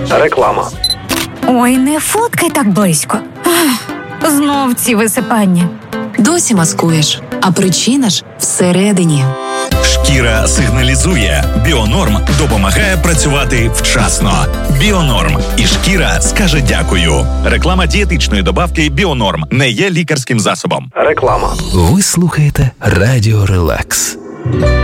Реклама. Ой, не фоткай так близько. Знов ці висипання. Досі маскуєш, а причина ж всередині. Шкіра сигналізує. Біонорм допомагає працювати вчасно. Біонорм. І шкіра скаже дякую. Реклама дієтичної добавки Біонорм не є лікарським засобом. Реклама. Ви слухаєте Радіо Релакс.